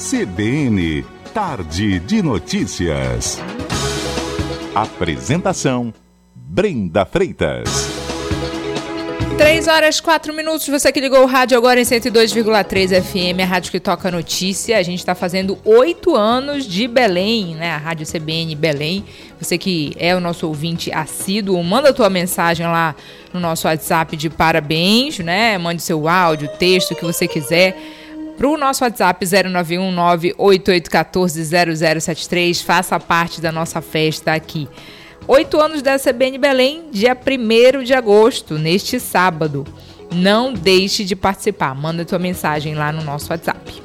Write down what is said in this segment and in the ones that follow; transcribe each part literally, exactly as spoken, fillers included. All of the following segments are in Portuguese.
C B N, Tarde de Notícias. Apresentação, Brenda Freitas. Três horas, quatro minutos, você que ligou o rádio agora em cento e dois vírgula três F M, a rádio que toca notícia. A gente está fazendo oito anos de Belém, né? A Rádio C B N Belém. Você que é o nosso ouvinte assíduo, manda a tua mensagem lá no nosso WhatsApp de parabéns, né? Mande seu áudio, texto, o que você quiser, para o nosso WhatsApp zero nove um nove oito oito um quatro zero zero sete três. Faça parte da nossa festa aqui. Oito anos da C B N Belém, dia primeiro de agosto, neste sábado. Não deixe de participar. Manda tua mensagem lá no nosso WhatsApp.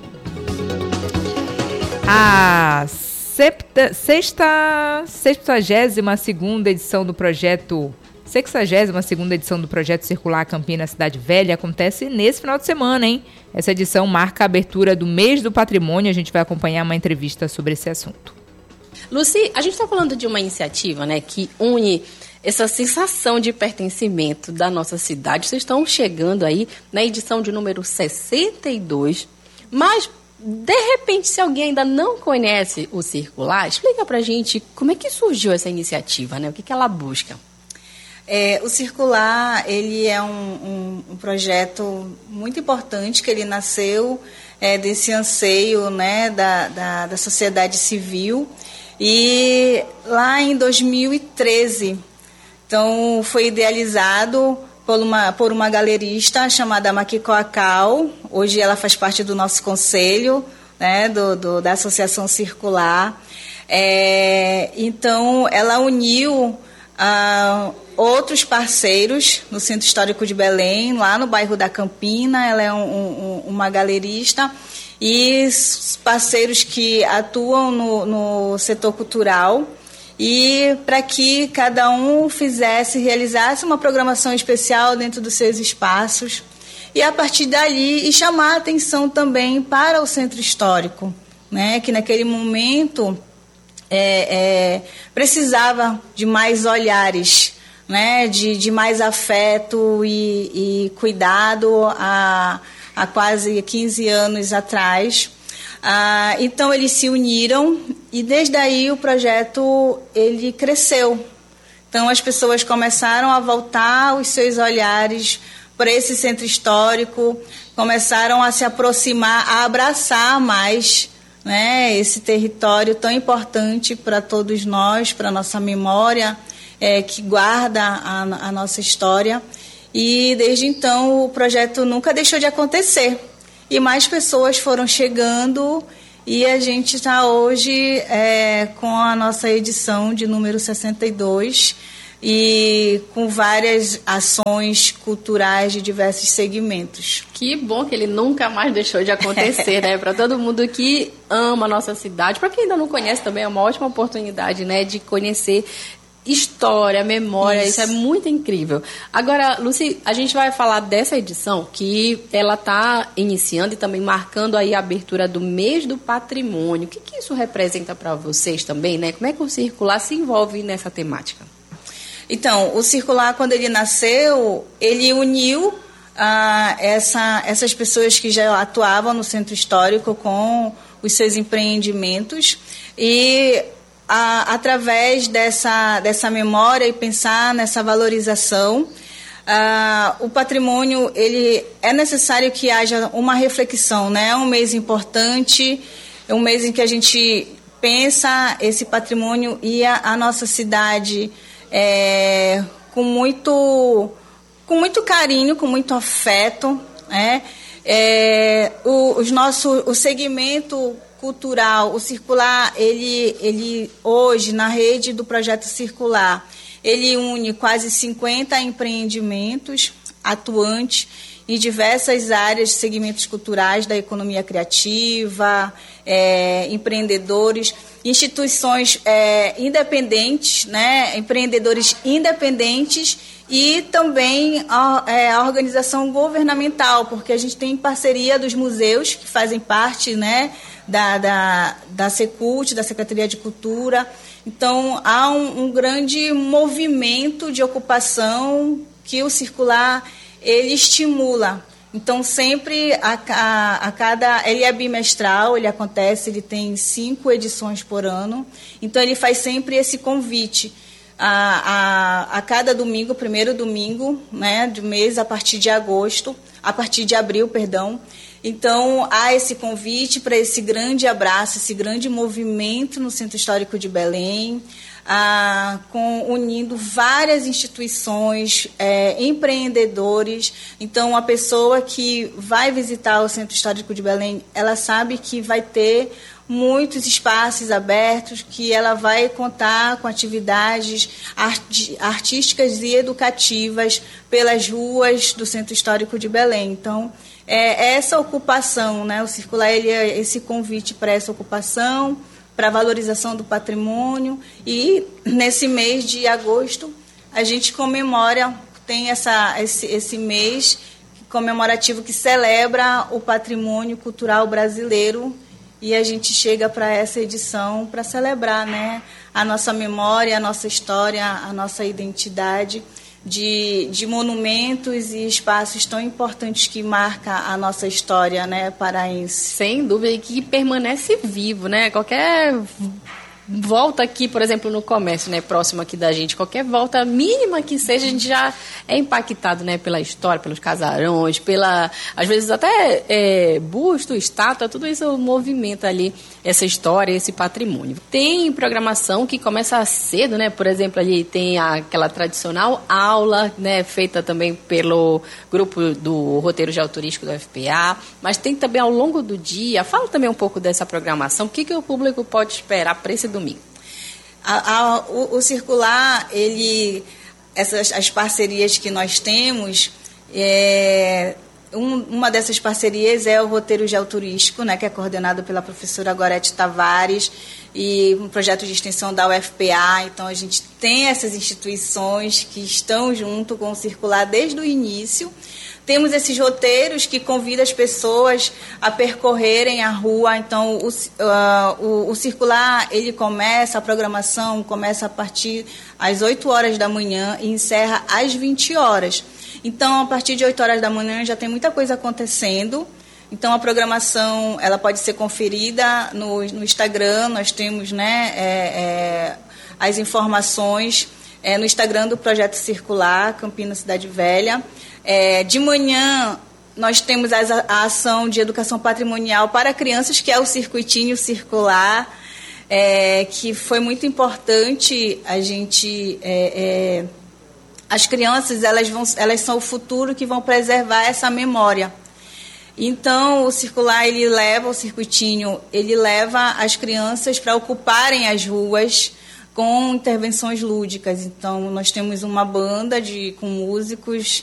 A septa, sexta, sexagésima segunda edição do projeto... sexagésima segunda edição do Projeto Circular Campinas Cidade Velha acontece nesse final de semana, hein? Essa edição marca a abertura do mês do patrimônio. A gente vai acompanhar uma entrevista sobre esse assunto. Lucy, a gente está falando de uma iniciativa, né, que une essa sensação de pertencimento da nossa cidade. Vocês estão chegando aí na edição de número sessenta e dois, mas, de repente, se alguém ainda não conhece o Circular, explica pra gente como é que surgiu essa iniciativa, né? O que, que ela busca? É, o Circular, ele é um, um, um projeto muito importante, que ele nasceu é, desse anseio, né, da, da, da sociedade civil. E lá em dois mil e treze, então, foi idealizado por uma, por uma galerista chamada Makiko Akao. Hoje ela faz parte do nosso conselho, né, do, do, da Associação Circular. É, então, ela uniu ah, outros parceiros no Centro Histórico de Belém, lá no bairro da Campina. Ela é um, um, uma galerista. E parceiros que atuam no, no setor cultural, e para que cada um fizesse, realizasse uma programação especial dentro dos seus espaços, e a partir dali e chamar a atenção também para o centro histórico, né, que naquele momento é, é, precisava de mais olhares, né, de, de mais afeto e, e cuidado a há quase quinze anos atrás. Ah, então, eles se uniram e, desde aí, o projeto ele cresceu. Então, as pessoas começaram a voltar os seus olhares para esse centro histórico, começaram a se aproximar, a abraçar mais, né, esse território tão importante para todos nós, para a nossa memória, é, que guarda a, a nossa história. E, desde então, o projeto nunca deixou de acontecer. E mais pessoas foram chegando, e a gente está hoje é, com a nossa edição de número sessenta e dois, e com várias ações culturais de diversos segmentos. Que bom que ele nunca mais deixou de acontecer, né? Para todo mundo que ama a nossa cidade. Para quem ainda não conhece também, é uma ótima oportunidade, né, de conhecer história, memória, isso. isso é muito incrível. Agora, Lucy, a gente vai falar dessa edição que ela está iniciando e também marcando aí a abertura do mês do patrimônio. O que, que isso representa para vocês também, né? Como é que o Circular se envolve nessa temática? Então, o Circular, quando ele nasceu, ele uniu ah, essa, essas pessoas que já atuavam no centro histórico com os seus empreendimentos, e A, através dessa, dessa memória e pensar nessa valorização, ah, o patrimônio, ele é necessário que haja uma reflexão, né? É um mês importante, é um mês em que a gente pensa esse patrimônio e a, a nossa cidade é, com, muito, com muito carinho, com muito afeto, né? É, o, os nosso, o segmento cultural, o Circular, ele, ele hoje, na rede do Projeto Circular, ele une quase cinquenta empreendimentos atuantes em diversas áreas, segmentos culturais da economia criativa, é, empreendedores, instituições é, independentes, né, empreendedores independentes, e também a, é, a organização governamental, porque a gente tem parceria dos museus, que fazem parte, né, da, da, da Secult, da Secretaria de Cultura. Então, há um, um grande movimento de ocupação que o Circular ele estimula. Então, sempre, a, a, a cada... Ele é bimestral, ele acontece, ele tem cinco edições por ano. Então, ele faz sempre esse convite. A, a, a cada domingo, primeiro domingo, né, do mês, a partir de agosto, a partir de abril, perdão. Então, há esse convite para esse grande abraço, esse grande movimento no Centro Histórico de Belém, Ah, com, unindo várias instituições, é, empreendedores. Então, a pessoa que vai visitar o Centro Histórico de Belém, ela sabe que vai ter muitos espaços abertos, que ela vai contar com atividades art- artísticas e educativas pelas ruas do Centro Histórico de Belém. Então, é essa ocupação, né? O Circular, ele é esse convite para essa ocupação, para a valorização do patrimônio, e nesse mês de agosto a gente comemora, tem essa, esse, esse mês comemorativo que celebra o patrimônio cultural brasileiro, e a gente chega para essa edição para celebrar, né, a nossa memória, a nossa história, a nossa identidade de, de monumentos e espaços tão importantes que marcam a nossa história, né, paraense. Sem dúvida, e que permanece vivo, né? Qualquer volta aqui, por exemplo, no comércio, né, próximo aqui da gente, qualquer volta mínima que seja, a gente já é impactado, né, pela história, pelos casarões, pela, às vezes até é, busto, estátua, tudo isso movimenta ali essa história, esse patrimônio. Tem programação que começa cedo, né, por exemplo, ali tem aquela tradicional aula, né, feita também pelo grupo do Roteiro Geoturístico do U F P A, mas tem também ao longo do dia. Fala também um pouco dessa programação, o que, que o público pode esperar para esse domingo? A, a, o, o Circular, ele, essas, as parcerias que nós temos, é, um, uma dessas parcerias é o Roteiro Geoturístico, né, que é coordenado pela professora Gorete Tavares, e um projeto de extensão da U F P A. Então, a gente tem essas instituições que estão junto com o Circular desde o início. Temos esses roteiros que convidam as pessoas a percorrerem a rua. Então, o, uh, o, o Circular, ele começa, a programação começa a partir às oito horas da manhã e encerra às vinte horas. Então, a partir de oito horas da manhã já tem muita coisa acontecendo. Então, a programação ela pode ser conferida no, no Instagram. Nós temos, né, é, é, as informações é, no Instagram do Projeto Circular, Campinas Cidade Velha. É, de manhã, nós temos a, a ação de educação patrimonial para crianças, que é o Circuitinho Circular, é, que foi muito importante a gente... É, é, as crianças, elas, vão, elas são o futuro que vão preservar essa memória. Então, o Circular, ele leva, o Circuitinho, ele leva as crianças para ocuparem as ruas com intervenções lúdicas. Então, nós temos uma banda de, com músicos